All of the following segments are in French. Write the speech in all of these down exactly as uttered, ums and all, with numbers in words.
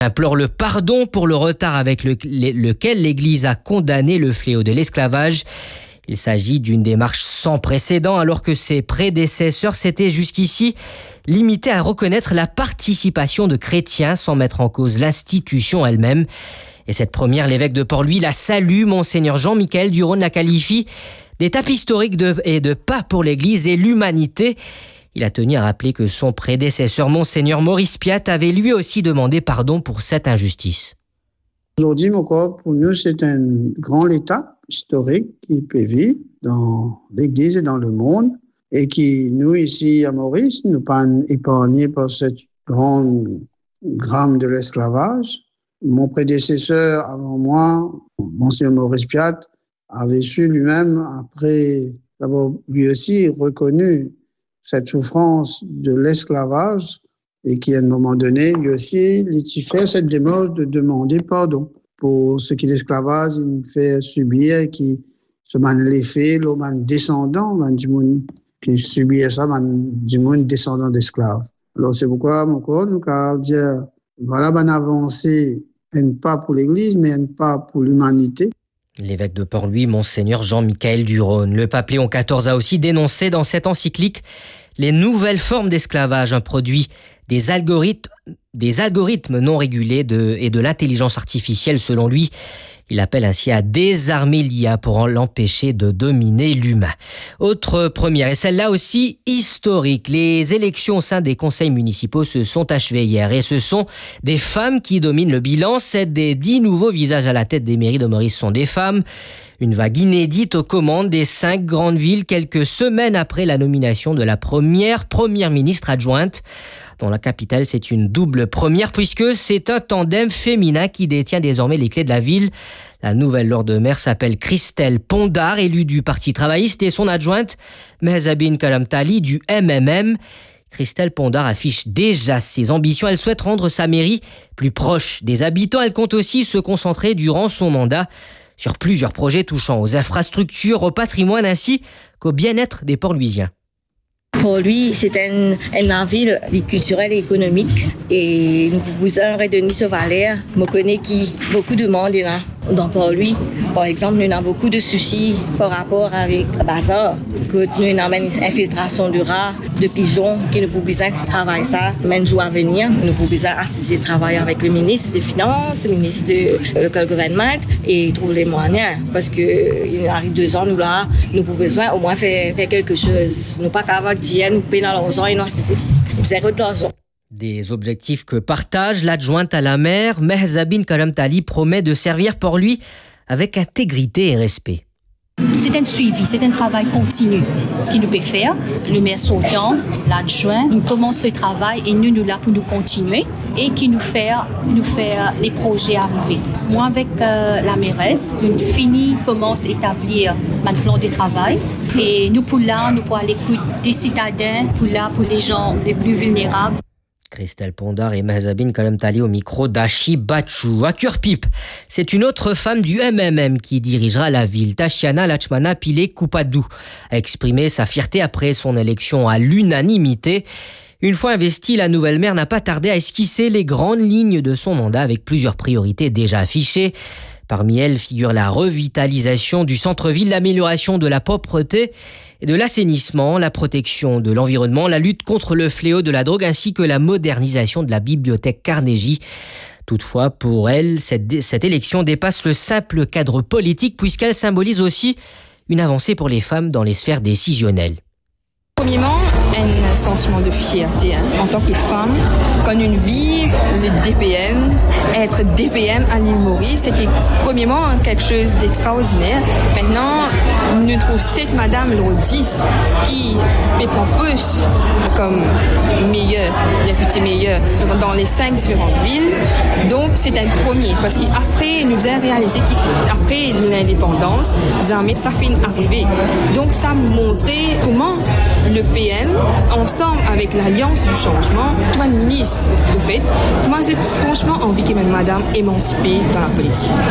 implore le pardon pour le retard avec le, le, lequel l'Église a condamné le fléau de l'esclavage. Il s'agit d'une démarche sans précédent alors que ses prédécesseurs s'étaient jusqu'ici limités à reconnaître la participation de chrétiens sans mettre en cause l'institution elle-même. Et cette première, l'évêque de Port-Louis la salue. Monseigneur Jean-Michel Duron la qualifie d'étape historique de, et de pas pour l'Église et l'humanité. Il a tenu à rappeler que son prédécesseur, Monseigneur Maurice Piat, avait lui aussi demandé pardon pour cette injustice. Aujourd'hui, mon corps, pour nous, c'est une grande étape historique qui peut vivre dans l'Église et dans le monde et qui, nous, ici à Maurice, nous pas épargnés par cette grande drame de l'esclavage. Mon prédécesseur avant moi, Monseigneur Maurice Piat, avait su lui-même, après d'avoir lui aussi reconnu cette souffrance de l'esclavage et qui, à un moment donné, lui aussi, il fait cette démarche de demander pardon pour ce qui l'esclavage il fait subir et qui se man l'effet, le man descendant, man du monde qui subit ça, man du monde descendant d'esclaves. Alors, c'est pourquoi, mon corps, nous, car dire, voilà, ben avancé, un pas pour l'Église, mais un pas pour l'humanité. L'évêque de Port-Louis, Monseigneur Jean-Michel Duron. Le pape Léon quatorze a aussi dénoncé dans cette encyclique les nouvelles formes d'esclavage, un produit des algorithmes, des algorithmes non régulés de, et de l'intelligence artificielle selon lui. Il appelle ainsi à désarmer l'I A pour l'empêcher de dominer l'humain. Autre première, et celle-là aussi historique, les élections au sein des conseils municipaux se sont achevées hier et ce sont des femmes qui dominent le bilan. Sept des dix nouveaux visages à la tête des mairies de Maurice sont des femmes. Une vague inédite aux commandes des cinq grandes villes quelques semaines après la nomination de la première première ministre adjointe. Dans la capitale, c'est une double première puisque c'est un tandem féminin qui détient désormais les clés de la ville. La nouvelle Lord Maire s'appelle Christelle Pondard, élue du Parti travailliste, et son adjointe, Mehzabine Kalamtali, du M M M. Christelle Pondard affiche déjà ses ambitions. Elle souhaite rendre sa mairie plus proche des habitants. Elle compte aussi se concentrer durant son mandat sur plusieurs projets touchant aux infrastructures, au patrimoine ainsi qu'au bien-être des Port-Louisiens. Pour lui, c'est un, un ville culturelle et économique. Et vous avez Denis Sauvaler, je connais qui beaucoup de monde est là. Dans Port-Louis, par exemple, nous avons beaucoup de soucis par rapport avec le bazar. Que nous avons une infiltration de rats, de pigeons, qui nous pouvons besoin travailler ça. Même jour à venir, nous pouvons besoin assister travailler avec le ministre des Finances, le ministre de local government et trouver les moyens. Parce qu'il arrive deux ans, nous là, nous avons besoin au moins faire, faire quelque chose. Nous pas qu'avoir dit, nous payer dans l'argent et nous assister. Nous avons de l'argent. Des objectifs que partage l'adjointe à la maire, Mehzabine Kalamtali promet de servir pour lui avec intégrité et respect. C'est un suivi, c'est un travail continu qui nous peut faire. Le maire sortant, l'adjoint, nous commençons le travail et nous nous là pour nous continuer et qui nous fait, nous faire les projets arriver. Moi avec euh, la mairesse, nous finissons, commence à établir un plan de travail et nous pour là, nous pour à l'écoute des citadins, pour là pour les gens les plus vulnérables. Christelle Pondard et Mehzabine Kalamtali au micro d'Achi Bachou. À Cure-Pipe, c'est une autre femme du M M M qui dirigera la ville. Tashiana Lachmana Pile-Coupadou a exprimé sa fierté après son élection à l'unanimité. Une fois investie, la nouvelle maire n'a pas tardé à esquisser les grandes lignes de son mandat avec plusieurs priorités déjà affichées. Parmi elles figure la revitalisation du centre-ville, l'amélioration de la propreté et de l'assainissement, la protection de l'environnement, la lutte contre le fléau de la drogue ainsi que la modernisation de la bibliothèque Carnegie. Toutefois, pour elle, cette, cette élection dépasse le simple cadre politique puisqu'elle symbolise aussi une avancée pour les femmes dans les sphères décisionnelles. Premièrement, un sentiment de fierté hein. En tant que femme, quand une vie, le D P M, être D P M à l'île Maurice, c'était premièrement quelque chose d'extraordinaire. Maintenant, nous trouvons cette madame, le dix, qui les prend plus comme meilleure, réputée meilleure dans les cinq différentes villes. Donc, c'est un premier, parce qu'après, nous avons réalisé qu'après l'indépendance, Zambie, ça fait une arrivée. Donc, ça montrait comment le P M, ensemble avec l'Alliance du changement, toi le ministre, au fait, moi j'ai franchement envie que même madame émancipée dans la politique.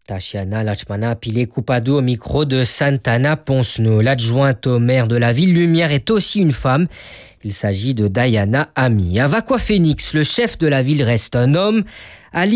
Tashiana Lachmana Pile Kupado au micro de Santana Ponsno. L'adjointe au maire de la ville Lumière est aussi une femme. Il s'agit de Diana Ami. À Vakwa Phoenix, le chef de la ville reste un homme. Ali